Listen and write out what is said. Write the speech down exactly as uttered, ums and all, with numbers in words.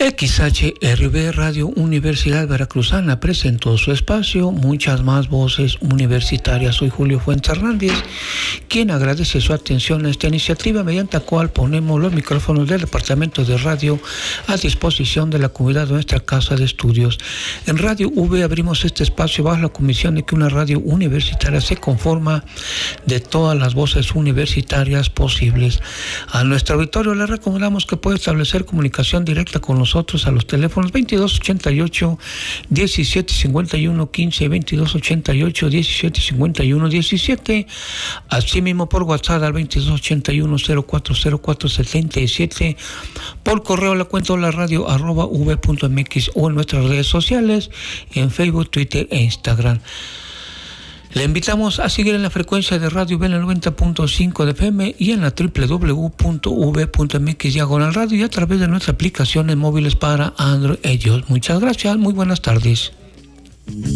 X H R V Radio Universidad Veracruzana presentó su espacio Muchas Más Voces Universitarias. Soy Julio Fuentes Hernández, quien agradece su atención a esta iniciativa, mediante la cual ponemos los micrófonos del Departamento de Radio a disposición de la comunidad de nuestra casa de estudios. En Radio V abrimos este espacio bajo la convicción de que una radio universitaria se conforma de todas las voces universitarias posibles. A nuestro auditorio le recomendamos que pueda establecer comunicación directa con nosotros a los teléfonos veintidós ochenta y ocho, diecisiete cincuenta y uno, quince y veintidós ochenta y ocho, diecisiete cincuenta y uno, diecisiete. Asimismo por WhatsApp al veintidós ochenta y uno, cero cuatro cero cuatro setenta y siete. Por correo a la cuenta de la radio arroba v punto m x o en nuestras redes sociales en Facebook, Twitter e Instagram. Le invitamos a seguir en la frecuencia de Radio V en el noventa punto cinco de F M y en la doble u doble u doble u punto v punto m x diagonal radio y a través de nuestras aplicaciones móviles para Android. Ellos. Muchas gracias, muy buenas tardes.